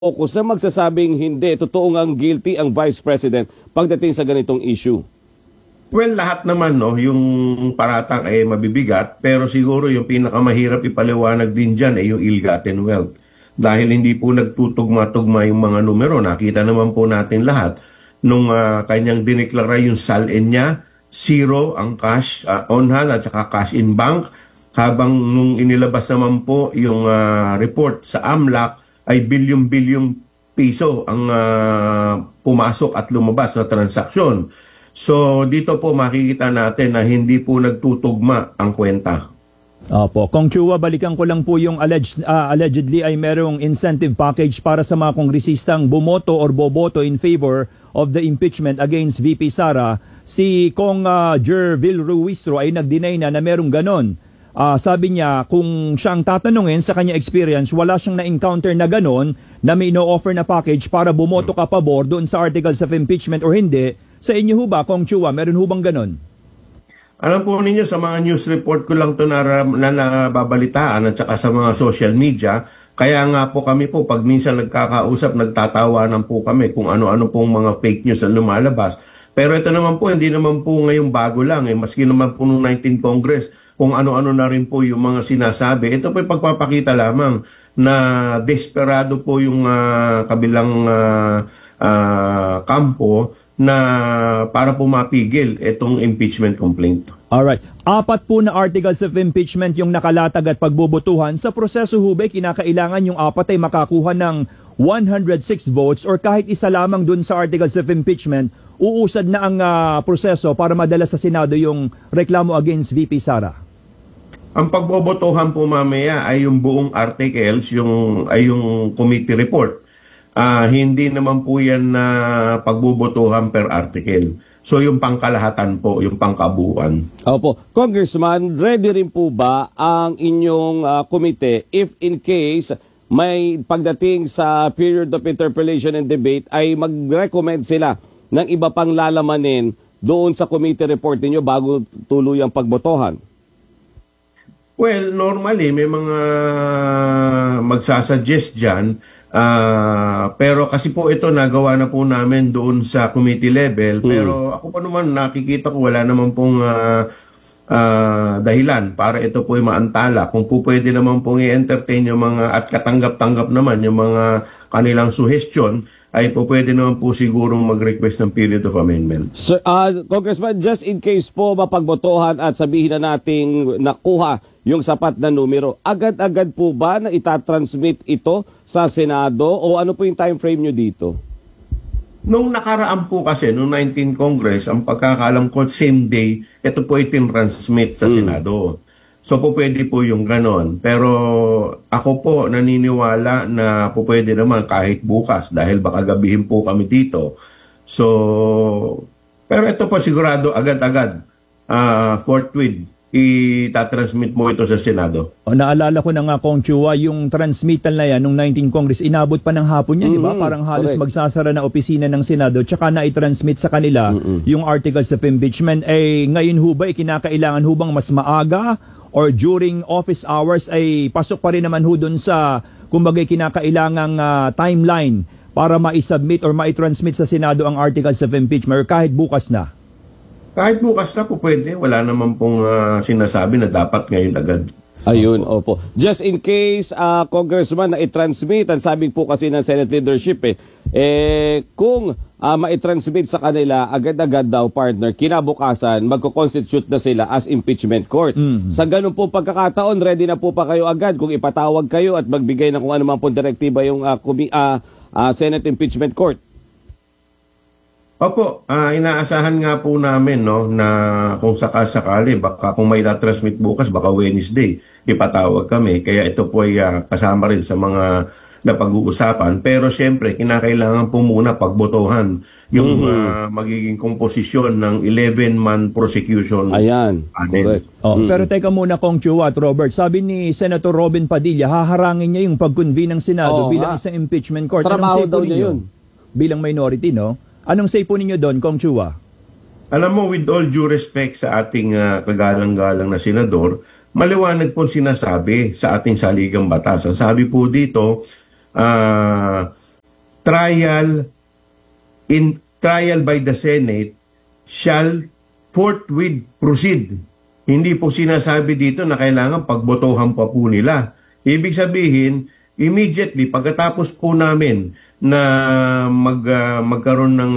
focus na magsasabing hindi, totoo ngang guilty ang Vice President pagdating sa ganitong issue? Well, lahat naman, no, yung paratang ay mabibigat, pero siguro yung pinakamahirap ipaliwanag din dyan ay yung ill-gotten wealth. Dahil hindi po nagtutugma-tugma yung mga numero. Nakita naman po natin lahat nung kanyang dineklara yung SALN niya, zero ang cash on hand at saka cash in bank. Habang nung inilabas naman po yung report sa AMLAC, ay bilyong-bilyong piso ang pumasok at lumabas na transaksyon. So dito po makikita natin na hindi po nagtutugma ang kwenta. Opo. Kong Chua, balikan ko lang po yung allegedly ay merong incentive package para sa mga kongresistang bumoto or boboto in favor of the impeachment against VP Sara. Si Kong Jervil Ruistro ay nag-deny na merong ganon. Sabi niya kung siyang tatanungin sa kanya experience, wala siyang na-encounter na ganon na may no-offer na package para bumoto ka pabor doon sa articles of impeachment or hindi. Sa inyo ho ba, Kong Chua, meron ho bang ganon? Alam po ninyo, sa mga news report ko lang ito na nababalitaan at saka sa mga social media. Kaya nga po kami po, pag minsan nagkakausap, nagtatawanan po kami kung ano-ano pong mga fake news na lumalabas. Pero ito naman po, hindi naman po ngayong bago lang. Maski naman po noong 19th Congress, kung ano-ano na rin po yung mga sinasabi. Ito po pagpapakita lamang na desperado po yung kabilang kampo na para po mapigil itong impeachment complaint. Alright. 4 po na articles of impeachment yung nakalatag at pagbubutuhan. Sa proseso hubay, kinakailangan yung 4 ay makakuha ng 106 votes or kahit isa lamang dun sa articles of impeachment, uusad na ang proseso para madala sa Senado yung reklamo against VP Sara. Ang pagbobotohan po mamaya ay yung buong articles, yung committee report. Hindi naman po yan na pagbobotohan per article. So yung pangkalahatan po, yung pangkabuuan. Opo. Congressman, ready rin po ba ang inyong komite if in case may pagdating sa period of interpellation and debate ay mag-recommend sila ng iba pang lalamanin doon sa committee report niyo bago tuluyang pagbotohan? Well, normally may mga magsasuggest dyan, pero kasi po ito nagawa na po namin doon sa committee level, pero ako pa naman nakikita ko wala naman pong dahilan para ito po ay maantala. Kung po pwede naman pong i-entertain yung mga at katanggap-tanggap naman yung mga kanilang suggestion, ay po pwede naman po sigurong mag-request ng period of amendment. So, Congressman, just in case po mapagbotohan at sabihin na nating nakuha yung sapat na numero, agad-agad po ba na itatransmit ito sa Senado o ano po yung time frame nyo dito? Nung nakaraan po kasi, nung 19th Congress, ang pagkakalam ko, same day, ito po itin-transmit sa Senado. So po pwede po yung ganon. Pero ako po naniniwala na po pwede naman kahit bukas dahil baka gabihin po kami dito. So, pero ito po sigurado agad-agad, forthwith, itatransmit mo ito sa Senado. Naalala ko na nga, Kong Chua, yung transmittal na yan nung 19 Congress, inabot pa ng hapon yan, di ba? Parang halos magsasara na opisina ng Senado, tsaka na i-transmit sa kanila yung articles of impeachment. Eh, ngayon hubay, kinakailangan hubang mas maaga or during office hours ay pasok pa rin naman ho dun sa, kumbaga, kinakailangang timeline para ma-submit or ma-transmit sa Senado ang articles of impeachment or kahit bukas na? Kahit bukas na po pwede. Wala naman pong sinasabi na dapat ngayon agad. Ayun, opo. Just in case, Congressman, na i-transmit, ang sabi po kasi ng Senate leadership, kung ma-transmit sa kanila, agad-agad daw, partner, kinabukasan, magko-constitute na sila as impeachment court. Sa ganun po pagkakataon, ready na po pa kayo agad kung ipatawag kayo at magbigay ng kung ano man po direktiba yung Senate impeachment court? Opo, inaasahan nga po namin no na kung sakasakali baka kung may na-transmit bukas baka Wednesday ipatawag kami, kaya ito po ay kasama rin sa mga napag-uusapan, pero siyempre kinakailangan po muna pagbotohan yung magiging komposisyon ng 11-man prosecution. Ayan, correct. Pero teka muna, Kong Chua at Robert, sabi ni Senator Robin Padilla, haharangin niya yung pag-convene ng Senado bilang isang impeachment court. Trabaho daw niya yun. Bilang minority, no? Anong say po ninyo doon, Kong Chua? Alam mo, with all due respect sa ating kagalang-galang na senador, maliwanag po sinasabi sa ating saligang batas. Ang sabi po dito, trial by the Senate shall forthwith proceed. Hindi po sinasabi dito na kailangan pagbotohan pa po nila. Ibig sabihin, immediately pagkatapos po namin na magkaroon ng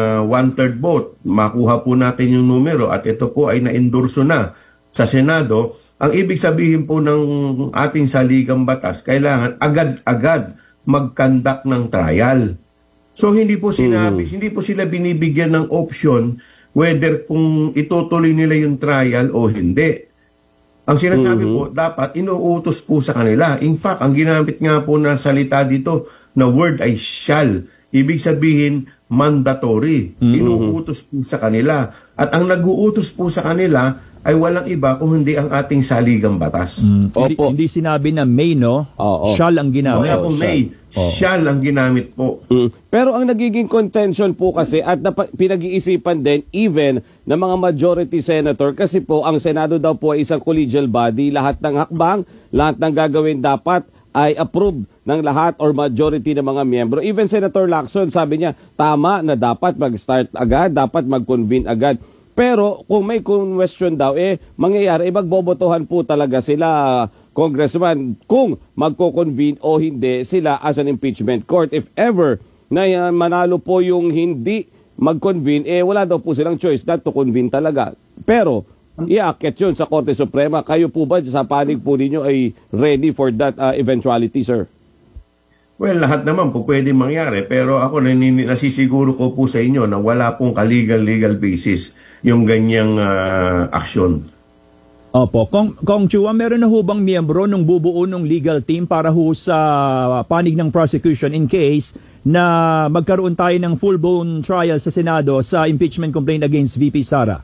1/3 vote, makuha po natin yung numero at ito po ay na-endorso na sa Senado, ang ibig sabihin po ng ating saligang batas, kailangan agad-agad mag-conduct ng trial. So hindi po sinabi, hindi po sila binibigyan ng option whether kung itutuloy nila yung trial o hindi. Ang sinasabi po, dapat inuutos po sa kanila. In fact, ang ginamit nga po na salita dito na word ay shall. Ibig sabihin, mandatory. Inuutos po sa kanila. At ang nag-uutos po sa kanila ay walang iba kung hindi ang ating saligang batas. Hindi sinabi na may, no? Oo. Shall ang ginamit. Wala pong may. Shall ang ginamit po. Pero ang nagiging contention po kasi at pinag-iisipan din even ng mga majority senator kasi po ang Senado daw po ay isang collegial body. Lahat ng hakbang, lahat ng gagawin dapat ay approved ng lahat or majority ng mga miyembro. Even Senator Lacson sabi niya tama na dapat mag-start agad, dapat mag-convene agad. Pero kung may question daw, mangyayari, magbobotohan po talaga sila, Congressman, kung magko-convene o hindi sila as an impeachment court. If ever na manalo po yung hindi mag-convene, wala daw po silang choice not to convene talaga. Pero, iaakit yun sa Korte Suprema. Kayo po ba sa panig po ninyo ay ready for that eventuality, sir? Well, lahat naman po pwede mangyari, pero ako nasisiguro ko po sa inyo na wala pong legal basis yung ganyang aksyon. Opo. Kong Chua, meron na ho bang miyembro nung bubuo ng legal team para ho sa panig ng prosecution in case na magkaroon tayo ng full-blown trial sa Senado sa impeachment complaint against VP Sara?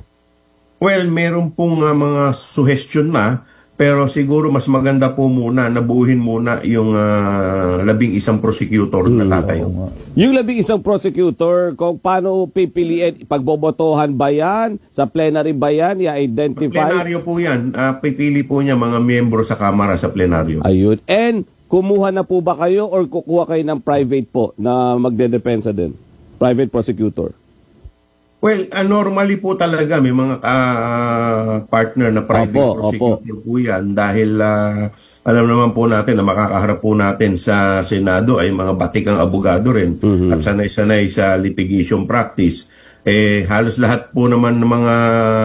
Well, meron pong mga suggestion na, pero siguro mas maganda po muna, nabuuhin muna yung 11 prosecutor na tatayo. Yung 11 prosecutor, kung paano pipiliin, pagbobotohan ba yan? Sa plenary ba yan? I-identify? Plenaryo po yan. Pipili po niya mga miyembro sa Kamara sa plenaryo. Ayun. And kumuha na po ba kayo or kukuha kayo ng private po na magdedepensa din? Private prosecutor? Well, normally po talaga may mga partner na private prosecutor po yan dahil alam naman po natin na makakaharap po natin sa Senado ay mga batikang abogado rin at sanay-sanay sa litigation practice. Halos lahat po naman ng mga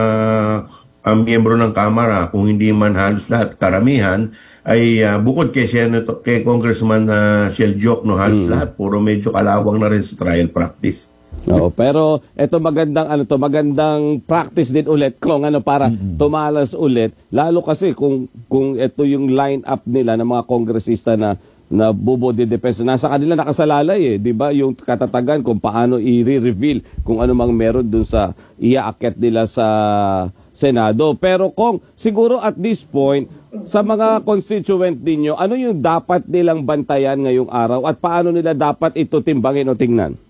miyembro ng Kamara, kung hindi man halos lahat, karamihan, ay bukod kay Congressman Shell Joc, no, halos lahat, puro medyo kalawang na rin sa trial practice. Oo, pero ito magandang practice din ulit kung para tumalas ulit, lalo kasi kung ito yung line up nila ng mga kongresista na bubo de depensa, nasa kanila nakasalalay di ba, yung katatagan kung paano i-reveal kung ano mang meron dun sa iaakyat nila sa Senado. Pero kung siguro at this point sa mga constituent ninyo, ano yung dapat nilang bantayan ngayong araw at paano nila dapat ito timbangin o tingnan?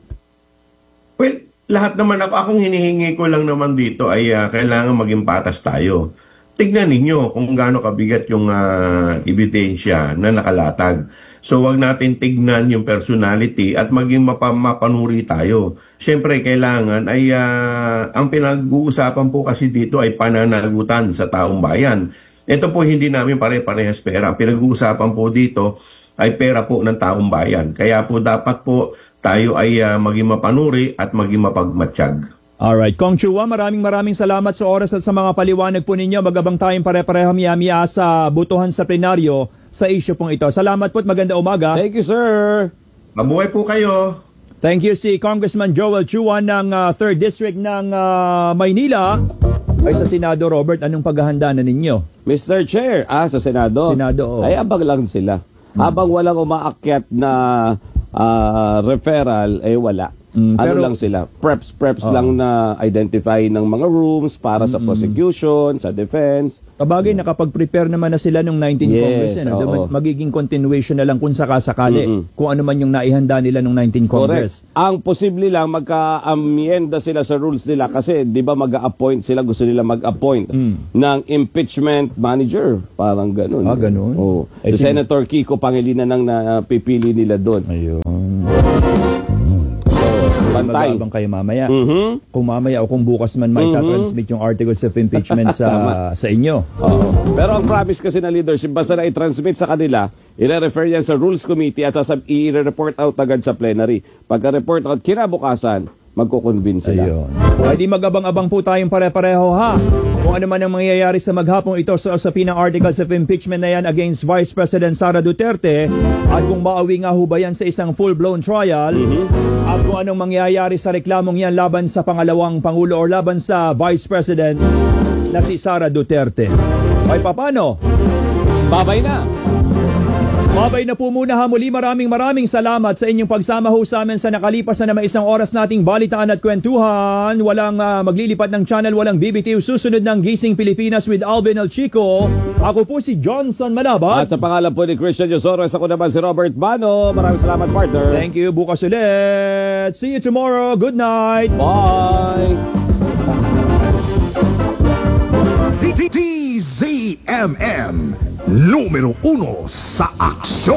Well, lahat naman akong hinihingi ko lang naman dito ay kailangan maging patas tayo. Tignan ninyo kung gaano kabigat yung ebidensya na nakalatag. So wag natin tignan yung personality at maging mapanuri tayo. Siyempre kailangan ay ang pinag-uusapan po kasi dito ay pananagutan sa taong bayan. Ito po hindi namin pare-parehas pera. Ang pinag-uusapan po dito ay pera po ng taong bayan. Kaya po dapat po tayo ay maging mapanuri at maging mapagmatsyag. Alright. Kong Chua, maraming salamat sa oras at sa mga paliwanag po ninyo. Magabang tayong pare-pareho miya sa butuhan sa plenaryo sa issue pong ito. Salamat po at maganda umaga. Thank you, sir. Mabuhay po kayo. Thank you si Congressman Joel Chua ng 3rd District ng Maynila. Ay sa Senado, Robert, anong paghahanda na ninyo? Mr. Chair, sa Senado. Senado, Ay abang lang sila. Habang walang umaakyat na referral, wala. Pero, lang sila? Preps lang na identify ng mga rooms para sa prosecution, sa defense. Kabagay, nakapag-prepare naman na sila nung 19 Congress. Magiging continuation na lang kung sakasakali kung ano man yung naihanda nila nung 19 Congress. Correct. Ang posible lang, magka-amienda sila sa rules nila kasi di ba mag-a-appoint sila, gusto nila mag-appoint ng impeachment manager. Parang ganun. Ganun? Si Senator Kiko Pangilinan nang napipili nila doon. Ayun. bantay. mag-aabang kayo mamaya. Mhm. Kung mamaya o kung bukas man may transmit yung articles of impeachment sa inyo. Oo. Pero ang promise kasi ng leadership, basta na i-transmit sa kanila, i-refer yan sa Rules Committee at i-report out agad sa plenary. Pagka-report out, kinabukasan, magkukonvince sila. Ayun. Ay di mag-abang-abang po tayong pare-pareho ha. Kung ano man ang mangyayari sa maghapong ito sa usapin ng articles of impeachment na yan against Vice President Sara Duterte at kung maawi nga ho ba yan sa isang full-blown trial at kung anong mangyayari sa reklamong yan laban sa pangalawang Pangulo o laban sa Vice President na si Sara Duterte. Ay papano? Babay na! Babay na po muna ha. Muli maraming salamat sa inyong pagsama ho sa amin sa nakalipas na isang oras nating balitaan at kwentuhan. Walang maglilipat ng channel, walang BBTV. Susunod ng Gising Pilipinas with Alvin El Chico. Ako po si Johnson Manabat. At sa pangalan po ni Christian Yosores, ako naman si Robert Bano. Maraming salamat, partner. Thank you. Bukas ulit. See you tomorrow. Good night. Bye! DZMM, numero 1 sa aksyon.